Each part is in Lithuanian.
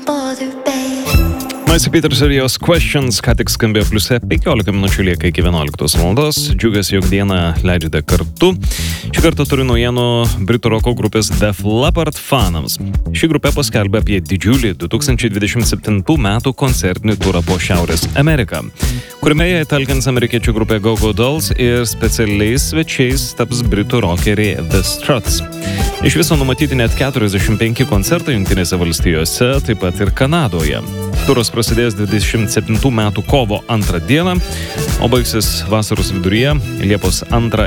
bother, babe. Macy Peters ir jos Questions, ką tik skambėjo pliuse, 15 minučių lieka iki 11 valandos. Džiugiuosi, jog dieną leidžiate kartu. Šį kartą turiu naujienų britų roko grupės Def Leppard fanams. Ši grupė paskelbė apie didžiulį 2027 metų koncertinį turą po Šiaurės Ameriką, kuriame jie talkins amerikiečių grupė Go Go Dolls ir specialiais svečiais taps britų rockeriai The Struts. Iš viso numatyti net 45 koncertai Jungtinėse valstijose, taip pat ir Kanadoje. Turas prasidės 27 metų kovo 2 dieną, o baigsis vasaros viduryje, Liepos 2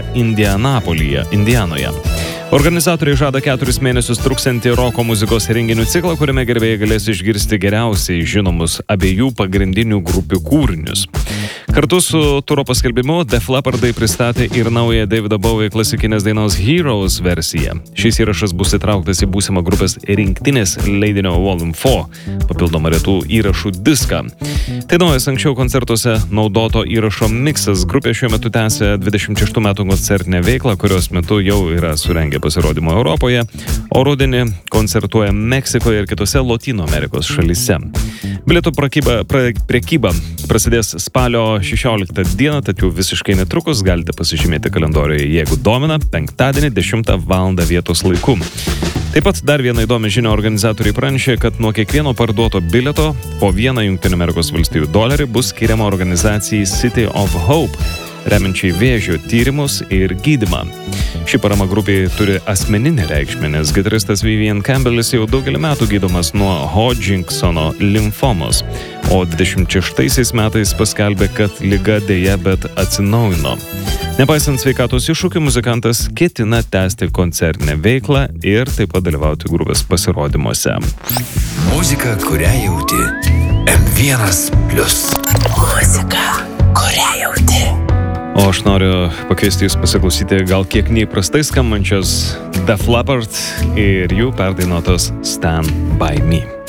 Indianoje. Organizatoriai žada 4 mėnesius truksiantį roko muzikos renginių ciklą, kuriame gerbėjai galės išgirsti geriausiai žinomus abiejų pagrindinių grupių kūrinius. Kartu su turo paskelbimu Def Leppardai pristatė ir naują Davido Bowie klasikinės dainos Heroes versiją. Šis įrašas bus įtrauktas į būsimą grupės rinktinės leidinio Volume 4 papildomą retų įrašų diską. Tai naujas anksčiau koncertuose naudoto įrašo miksas. Grupė šiuo metu tęsia 26 metų koncertinę veiklą, kurios metu jau yra surengę pasirodymo Europoje, o rudenį koncertuoja Meksikoje ir kitose Lotynų Amerikos šalyse. Bilietų prekyba prasidės spalio 16 dieną, tad jau visiškai netrukus galite pasižymėti kalendorijoje, jeigu domina, penktadienį 10 val. Vietos laiku. Taip pat dar vieną įdomią žinią organizatoriai pranešė, kad nuo kiekvieno parduoto bilieto po $1 Jungtinių Amerikos valstijų bus skiriama organizacijai City of Hope, remiančiai vėžio tyrimus ir gydymą. Ši parama grupiai turi asmeninę reikšmę, nes gitaristas Vivian Campbellis jau daugelį metų gydomas nuo Hodgkinsono limfomos, o 26 metais paskelbė, kad liga deja, bet atsinaujino. Nepaisant sveikatos iššūkių, muzikantas ketina tęsti koncertinę veiklą ir taip pat dalyvauti grupės pasirodymuose. Muzika, kurią jauti. M1+. Muzika, kurią jauti. O aš noriu pakviesti jūs pasiklausyti gal kiek neįprastai skambančios Def Leppard ir jų perdainuotos Stand By Me.